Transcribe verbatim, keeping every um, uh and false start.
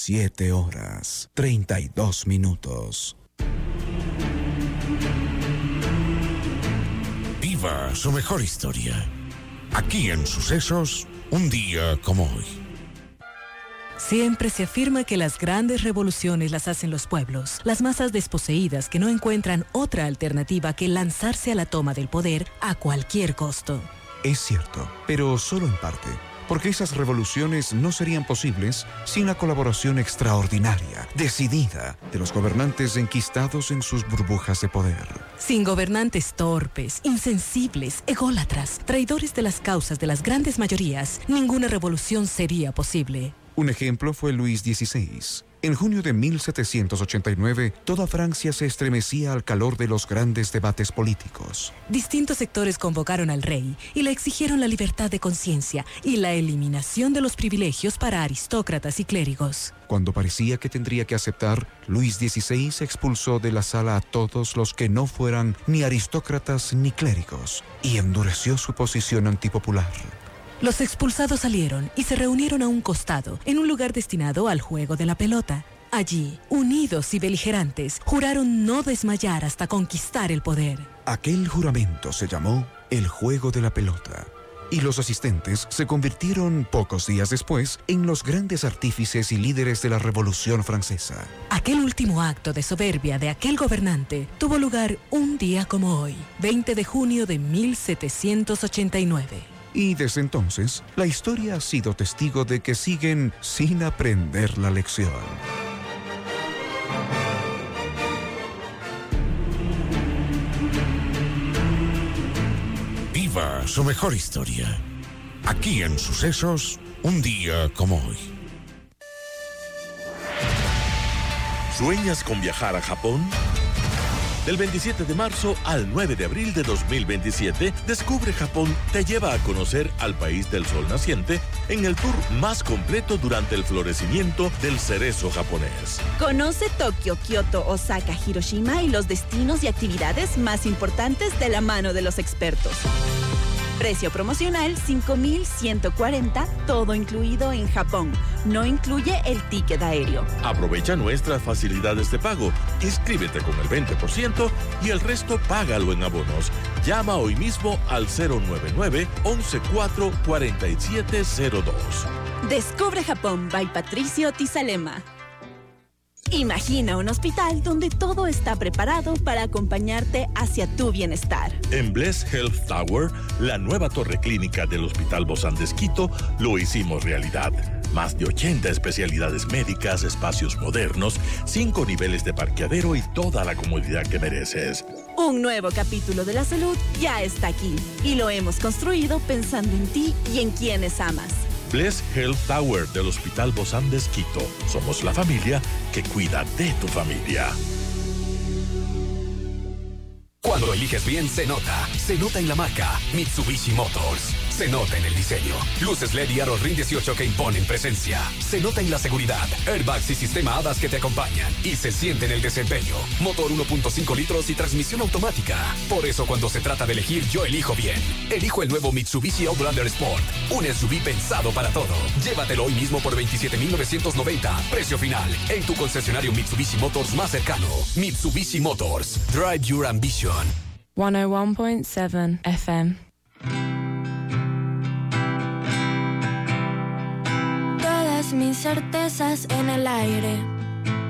siete horas, treinta y dos minutos. Viva su mejor historia. Aquí en Sucesos, un día como hoy. Siempre se afirma que las grandes revoluciones las hacen los pueblos, las masas desposeídas que no encuentran otra alternativa que lanzarse a la toma del poder a cualquier costo. Es cierto, pero solo en parte, porque esas revoluciones no serían posibles sin la colaboración extraordinaria, decidida, de los gobernantes enquistados en sus burbujas de poder. Sin gobernantes torpes, insensibles, ególatras, traidores de las causas de las grandes mayorías, ninguna revolución sería posible. Un ejemplo fue Luis dieciséis. En junio de mil setecientos ochenta y nueve, toda Francia se estremecía al calor de los grandes debates políticos. Distintos sectores convocaron al rey y le exigieron la libertad de conciencia y la eliminación de los privilegios para aristócratas y clérigos. Cuando parecía que tendría que aceptar, Luis dieciséis expulsó de la sala a todos los que no fueran ni aristócratas ni clérigos y endureció su posición antipopular. Los expulsados salieron y se reunieron a un costado, en un lugar destinado al juego de la pelota. Allí, unidos y beligerantes, juraron no desmayar hasta conquistar el poder. Aquel juramento se llamó el juego de la pelota. Y los asistentes se convirtieron, pocos días después, en los grandes artífices y líderes de la Revolución Francesa. Aquel último acto de soberbia de aquel gobernante tuvo lugar un día como hoy, veinte de junio de mil setecientos ochenta y nueve. Y desde entonces, la historia ha sido testigo de que siguen sin aprender la lección. Viva su mejor historia. Aquí en Sucesos, un día como hoy. ¿Sueñas con viajar a Japón? Del veintisiete de marzo al nueve de abril de dos mil veintisiete, Descubre Japón te lleva a conocer al país del sol naciente en el tour más completo durante el florecimiento del cerezo japonés. Conoce Tokio, Kioto, Osaka, Hiroshima y los destinos y actividades más importantes de la mano de los expertos. Precio promocional cinco mil ciento cuarenta, todo incluido en Japón. No incluye el ticket aéreo. Aprovecha nuestras facilidades de pago. Inscríbete con el veinte por ciento y el resto págalo en abonos. Llama hoy mismo al cero nueve nueve, once cuatro, cuarenta y siete cero dos. Descubre Japón by Patricio Tizalema. Imagina un hospital donde todo está preparado para acompañarte hacia tu bienestar. En Bless Health Tower, la nueva torre clínica del Hospital Bozán de Esquito, lo hicimos realidad. Más de ochenta especialidades médicas, espacios modernos, cinco niveles de parqueadero y toda la comodidad que mereces. Un nuevo capítulo de la salud ya está aquí y lo hemos construido pensando en ti y en quienes amas. Bless Health Tower del Hospital Bozán de Esquito. Somos la familia que cuida de tu familia. Cuando eliges bien, se nota. Se nota en la marca Mitsubishi Motors. Se nota en el diseño. Luces L E D y aros RIN dieciocho que imponen presencia. Se nota en la seguridad. Airbags y sistema HADAS que te acompañan. Y se siente en el desempeño. Motor uno punto cinco litros y transmisión automática. Por eso cuando se trata de elegir, yo elijo bien. Elijo el nuevo Mitsubishi Outlander Sport. Un S U V pensado para todo. Llévatelo hoy mismo por veintisiete mil novecientos noventa. Precio final. En tu concesionario Mitsubishi Motors más cercano. Mitsubishi Motors. Drive your ambition. ciento uno punto siete F M. Todas mis certezas en el aire,